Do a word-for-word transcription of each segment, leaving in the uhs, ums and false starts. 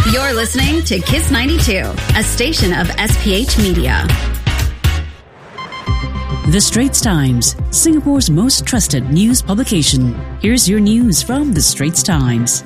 You're listening to Kiss ninety-two, a station of S P H Media. The Straits Times, Singapore's most trusted news publication. Here's your news from The Straits Times.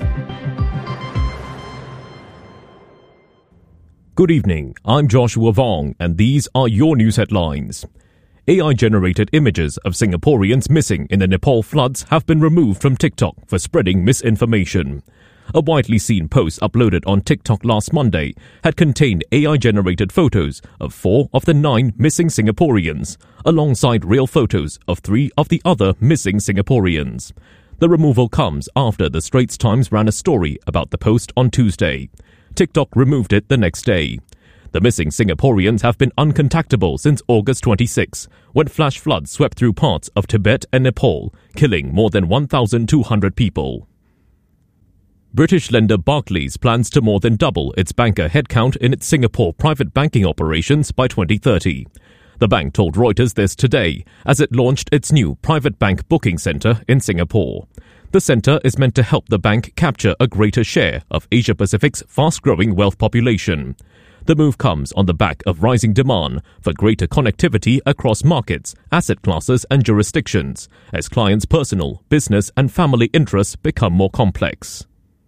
Good evening, I'm Joshua Vong, and these are your news headlines. A I-generated images of Singaporeans missing in the Nepal floods have been removed from TikTok for spreading misinformation. A widely seen post uploaded on TikTok last Monday had contained A I-generated photos of four of the nine missing Singaporeans, alongside real photos of three of the other missing Singaporeans. The removal comes after the Straits Times ran a story about the post on Tuesday. TikTok removed it the next day. The missing Singaporeans have been uncontactable since August twenty-sixth, when flash floods swept through parts of Tibet and Nepal, killing more than one thousand two hundred people. British lender Barclays plans to more than double its banker headcount in its Singapore private banking operations by twenty thirty. The bank told Reuters this today as it launched its new private bank booking centre in Singapore. The centre is meant to help the bank capture a greater share of Asia-Pacific's fast-growing wealth population. The move comes on the back of rising demand for greater connectivity across markets, asset classes and jurisdictions, as clients' personal, business and family interests become more complex.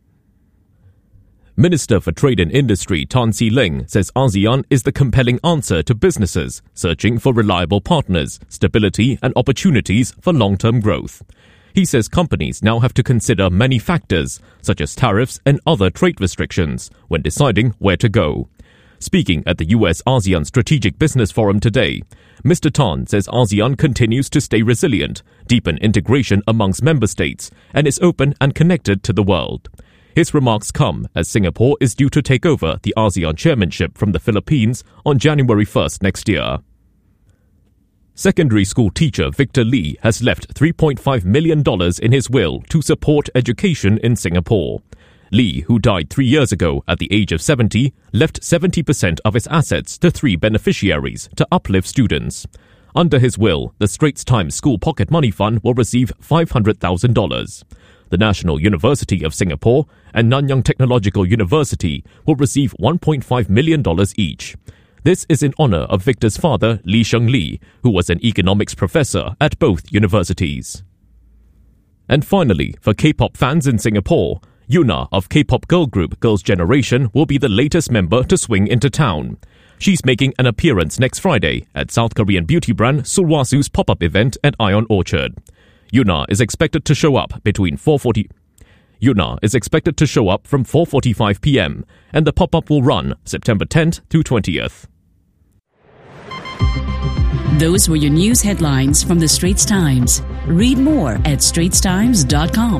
Minister for Trade and Industry Tan See Leng says ASEAN is the compelling answer to businesses searching for reliable partners, stability and opportunities for long-term growth. He says companies now have to consider many factors, such as tariffs and other trade restrictions, when deciding where to go. Speaking at the U S ASEAN Strategic Business Forum today, Mister Tan says ASEAN continues to stay resilient, deepen integration amongst member states, and is open and connected to the world. His remarks come as Singapore is due to take over the ASEAN chairmanship from the Philippines on January first next year. Secondary school teacher Victor Lee has left three point five million dollars in his will to support education in Singapore. Lee, who died three years ago at the age of seventy, left seventy percent of his assets to three beneficiaries to uplift students. Under his will, the Straits Times School Pocket Money Fund will receive five hundred thousand dollars. The National University of Singapore and Nanyang Technological University will receive one point five million dollars each. This is in honor of Victor's father, Lee Sheng Lee, who was an economics professor at both universities. And finally, for K-pop fans in Singapore, Yuna of K-pop girl group Girls' Generation will be the latest member to swing into town. She's making an appearance next Friday at South Korean beauty brand Sulwhasu's pop-up event at Ion Orchard. Yuna is expected to show up between four forty. Yuna is expected to show up from four forty-five p.m. and the pop-up will run September tenth through twentieth. Those were your news headlines from The Straits Times. Read more at straits times dot com.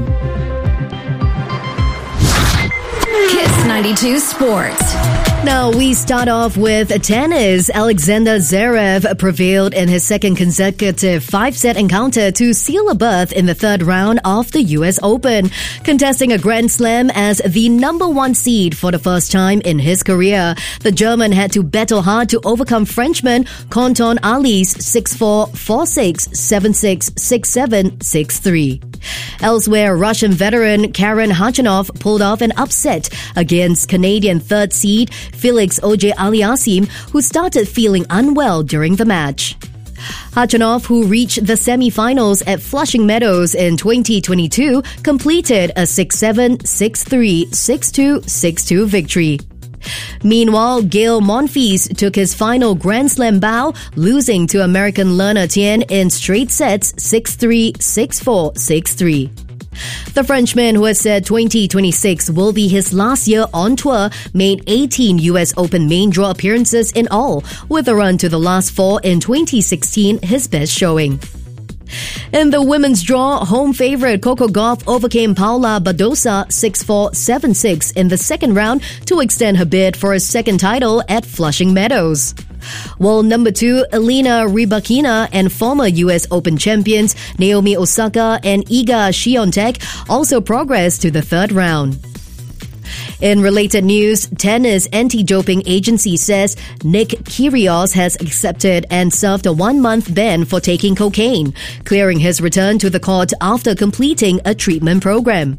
Kiss ninety-two Sports. Now we start off with tennis. Alexander Zverev prevailed in his second consecutive five-set encounter to seal a berth in the third round of the U S Open, contesting a Grand Slam as the number one seed for the first time in his career. The German had to battle hard to overcome Frenchman Conton Ali's six four, four six, seven six, six seven, six three. Elsewhere, Russian veteran Karen Khachanov pulled off an upset against Canadian third seed Felix Auger-Aliassime, who started feeling unwell during the match. Khachanov, who reached the semi-finals at Flushing Meadows in twenty twenty-two, completed a six seven, six three, six two, six two victory. Meanwhile, Gael Monfils took his final Grand Slam bow, losing to American Lerner Tien in straight sets six three, six four, six three. The Frenchman, who has said twenty twenty-six will be his last year on tour, made eighteen U S Open main draw appearances in all, with a run to the last four in twenty sixteen his best showing. In the women's draw, home favorite Coco Gauff overcame Paula Badosa six four, seven six in the second round to extend her bid for a second title at Flushing Meadows. While number two, Elena Rybakina and former U S Open champions Naomi Osaka and Iga Swiatek also progressed to the third round. In related news, tennis anti-doping agency says Nick Kyrgios has accepted and served a one-month ban for taking cocaine, clearing his return to the court after completing a treatment program.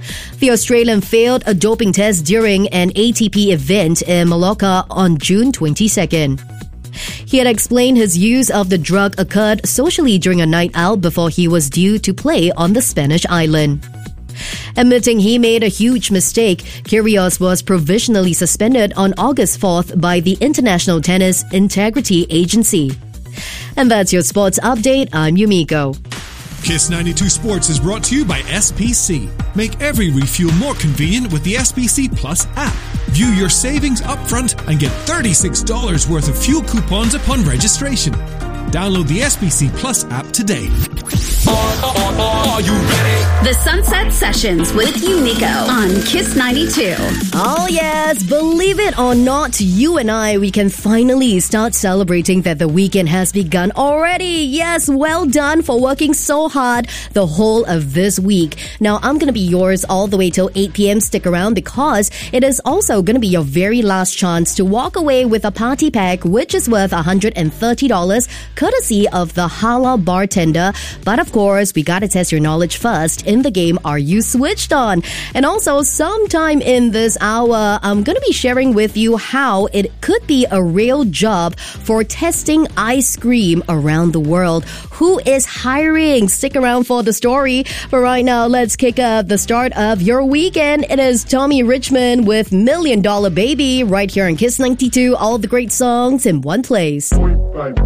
The Australian failed a doping test during an A T P event in Malacca on June twenty-second. He had explained his use of the drug occurred socially during a night out before he was due to play on the Spanish island. Admitting he made a huge mistake, Kyrgios was provisionally suspended on August fourth by the International Tennis Integrity Agency. And that's your sports update. I'm Yumiko. Kiss ninety-two Sports is brought to you by S P C. Make every refuel more convenient with the S P C Plus app. View your savings upfront and get thirty-six dollars worth of fuel coupons upon registration. Download the S P C Plus app today. Are you ready? The Sunset Sessions with Unico on Kiss ninety-two. Oh yes, believe it or not, you and I, we can finally start celebrating that the weekend has begun already. Yes, well done for working so hard the whole of this week. Now, I'm going to be yours all the way till eight p.m. Stick around because it is also going to be your very last chance to walk away with a party pack which is worth one hundred thirty dollars courtesy of the Halal Bartender. But of course, we gotta test your knowledge first in the game Are You Switched On? And also, sometime in this hour, I'm gonna be sharing with you how it could be a real job for testing ice cream around the world. Who is hiring? Stick around for the story. But right now, let's kick up the start of your weekend. It is Tommy Richmond with Million Dollar Baby right here on Kiss ninety-two. All the great songs in one place.